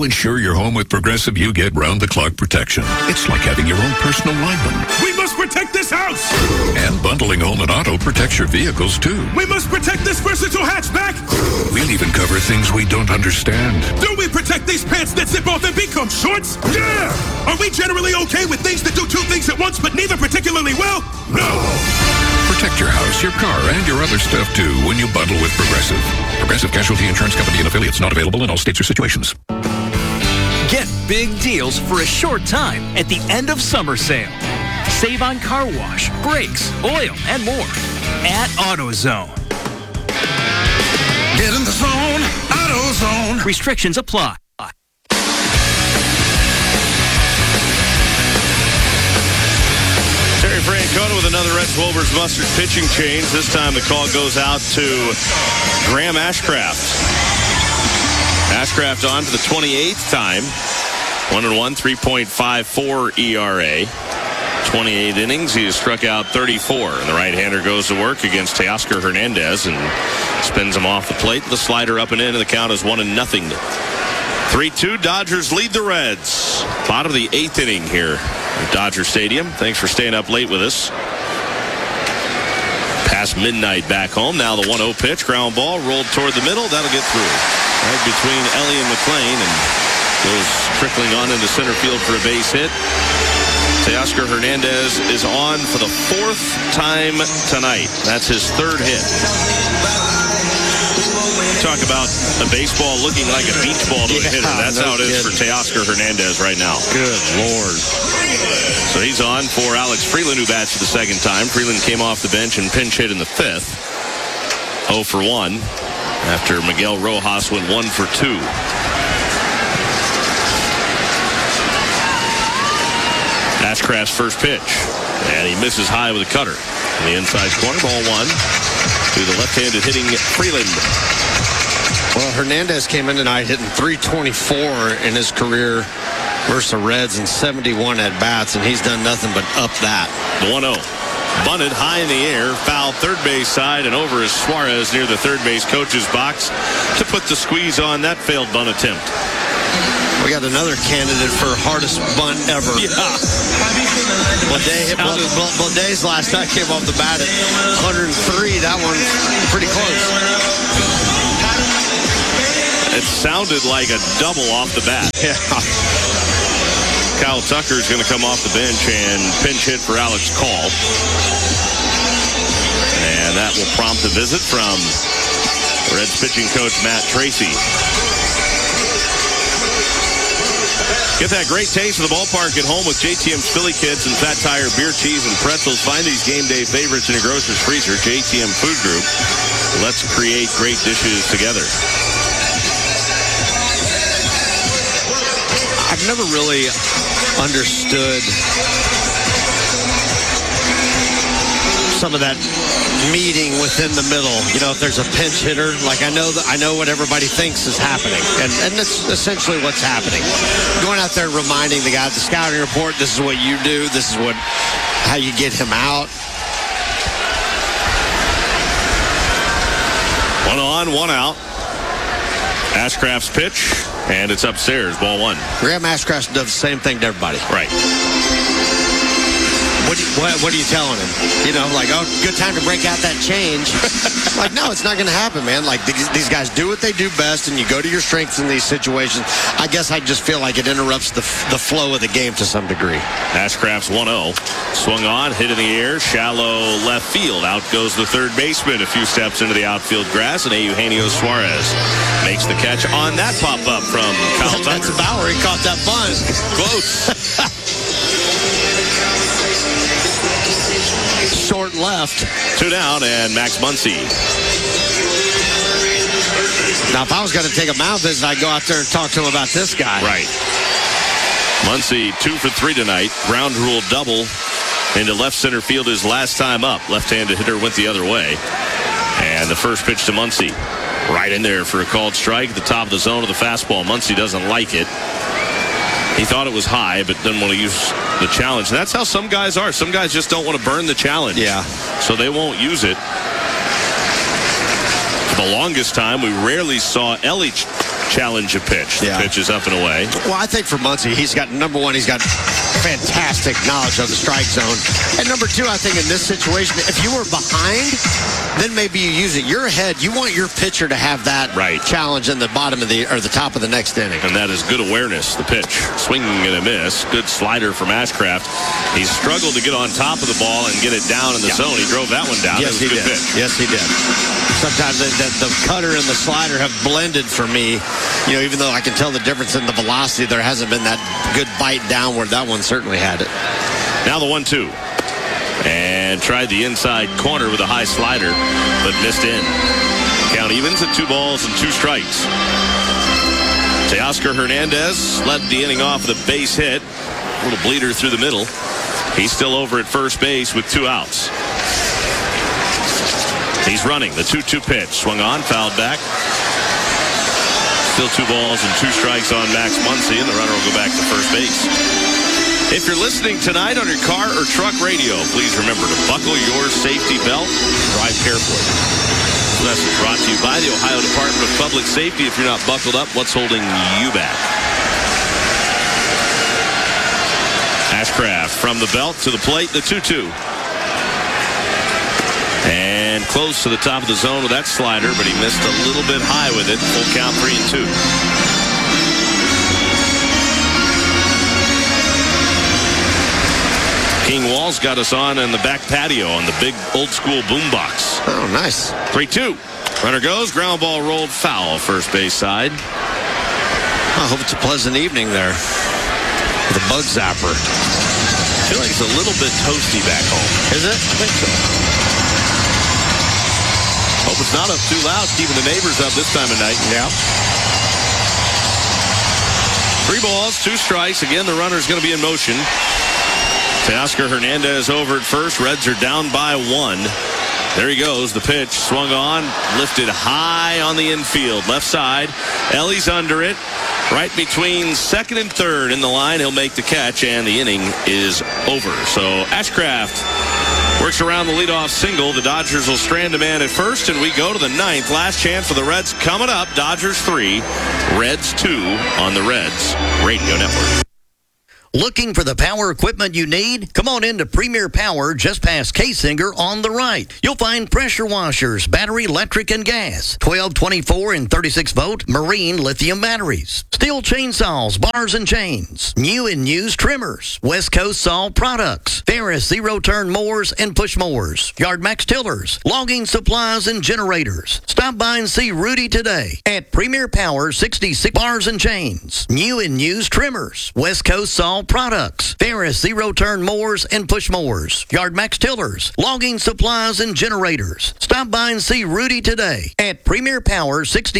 insure your home with Progressive, you get round-the-clock protection. It's like having your own personal lineman. We must protect this house! And bundling home and auto protects your vehicles, too. We must protect this versatile hatchback! We'll even cover things we don't understand. Do we protect these pants that zip off and become shorts? Yeah! Are we generally okay with things that do two things at once, but neither particularly well? No! Protect your house, your car, and your other stuff, too, when you bundle with Progressive. Progressive Casualty Insurance Company and affiliates, not available in all states or situations. Get big deals for a short time at the end of summer sale. Save on car wash, brakes, oil, and more at AutoZone. Get in the zone, AutoZone. Restrictions apply. Terry Francona with another Rex Wilbur's mustard pitching change. This time the call goes out to Graham Ashcraft. Ashcraft on for the 28th time. 1-1, 3.54 ERA. 28 innings. He has struck out 34. And the right-hander goes to work against Teoscar Hernandez and spins him off the plate. The slider up and in, and the count is 1-0. 3-2, Dodgers lead the Reds. Bottom of the 8th inning here at Dodger Stadium. Thanks for staying up late with us. Past midnight back home. Now the 1-0 pitch. Ground ball rolled toward the middle. That'll get through. Right between Ellie and McLean, and goes trickling on into center field for a base hit. Teoscar Hernandez is on for the 4th time tonight. That's his 3rd hit. Talk about a baseball looking like a beach ball to a hitter. That's how it is for Teoscar Hernandez right now. Good Lord. So he's on for Alex Freeland, who bats for the 2nd time. Freeland came off the bench and pinch hit in the 5th. 0 for 1 after Miguel Rojas went 1 for 2. Ashcraft's first pitch, and he misses high with a cutter. In the inside corner, ball 1 to the left-handed hitting Freeland. Well, Hernandez came in tonight hitting .324 in his career versus the Reds and 71 at-bats, and he's done nothing but up that. The 1-0. Bunted high in the air, foul third base side, and over is Suarez near the third base coach's box to put the squeeze on that failed bunt attempt. We got another candidate for hardest bunt ever. Yeah. Bleday's last night came off the bat at 103. That one pretty close. It sounded like a double off the bat. Yeah. Kyle Tucker is going to come off the bench and pinch hit for Alex Call. And that will prompt a visit from Reds pitching coach Matt Tracy. Get that great taste of the ballpark at home with JTM's Philly Kids and Fat Tire beer, cheese, and pretzels. Find these game day favorites in your grocer's freezer. JTM Food Group. Let's create great dishes together. I've never really understood some of that meeting within the middle. You know, if there's a pinch hitter, like I know what everybody thinks is happening, and that's essentially what's happening. Going out there and reminding the guy, the scouting report, this is what you do, this is how you get him out. 1 on, 1 out. Ashcraft's pitch, and it's upstairs, ball 1. Graham Ashcraft does the same thing to everybody. Right. What are you telling him? You know, like, oh, good time to break out that change. Like, no, it's not going to happen, man. Like, these guys do what they do best, and you go to your strengths in these situations. I guess I just feel like it interrupts the flow of the game to some degree. Ashcraft's 1-0. Swung on, hit in the air, shallow left field. Out goes the third baseman a few steps into the outfield grass, and Eugenio Suarez makes the catch on that pop-up from Kyle Tucker. That's Bauer. He caught that bunt. Close. Short left. 2 down, and Max Muncy. Now, if I was going to take a mound visit, I'd go out there and talk to him about this guy. Right. Muncy 2 for 3 tonight. Ground rule double into left center field his last time up. Left-handed hitter went the other way. And the first pitch to Muncy. Right in there for a called strike at the top of the zone of the fastball. Muncy doesn't like it. He thought it was high, but didn't want to use the challenge. And that's how some guys are. Some guys just don't want to burn the challenge. Yeah. So they won't use it. For the longest time, we rarely saw Ellie challenge a pitch. The pitch is up and away. Well, I think for Muncy, he's got fantastic knowledge of the strike zone. And number two, I think in this situation, if you were behind, then maybe you use it. You're ahead. You want your pitcher to have that challenge in the bottom of the top of the next inning. And that is good awareness. The pitch, swinging and a miss. Good slider from Ashcraft. He struggled to get on top of the ball and get it down in the zone. He drove that one down. Yes, it was a good pitch. Yes, he did. Sometimes the cutter and the slider have blended for me. You know, even though I can tell the difference in the velocity, there hasn't been that good bite downward. That one certainly had it. Now the 1-2. And tried the inside corner with a high slider, but missed in. Count evens at 2 balls and 2 strikes. Teoscar Hernandez led the inning off with a base hit. A little bleeder through the middle. He's still over at first base with 2 outs. He's running the 2-2 pitch. Swung on, fouled back. Still 2 balls and 2 strikes on Max Muncy, and the runner will go back to first base. If you're listening tonight on your car or truck radio, please remember to buckle your safety belt. Drive carefully. This message brought to you by the Ohio Department of Public Safety. If you're not buckled up, what's holding you back? Ashcraft from the belt to the plate, the 2-2. And close to the top of the zone with that slider, but he missed a little bit high with it. Full count, 3-2. King Walls got us on in the back patio on the big old school boombox. Oh, nice. 3-2. Runner goes, ground ball rolled foul, first base side. I hope it's a pleasant evening there. The bug zapper. I feel like it's a little bit toasty back home. Is it? I think so. Hope it's not up too loud, keeping the neighbors up this time of night. Yeah. 3 balls, 2 strikes. Again, the runner's going to be in motion. Teoscar Hernandez over at first. Reds are down by 1. There he goes. The pitch swung on, lifted high on the infield. Left side. Ellie's under it. Right between second and third in the line. He'll make the catch, and the inning is over. So Ashcraft works around the leadoff single. The Dodgers will strand a man at first, and we go to the 9th. Last chance for the Reds coming up. Dodgers 3, Reds 2 on the Reds Radio Network. Looking for the power equipment you need? Come on into Premier Power just past Kasinger on the right. You'll find pressure washers, battery, electric, and gas, 12, 24, and 36-volt marine lithium batteries, steel chainsaws, bars and chains, new and used trimmers, West Coast Saw products, Ferris zero-turn mowers and push mowers, Yard Max tillers, logging supplies and generators. Stop by and see Rudy today at Premier Power 66 bars and chains, new and used trimmers, West Coast Saw products, Ferris zero-turn mowers and push mowers, Yard Max tillers, logging supplies and generators. Stop by and see Rudy today at Premier Power 60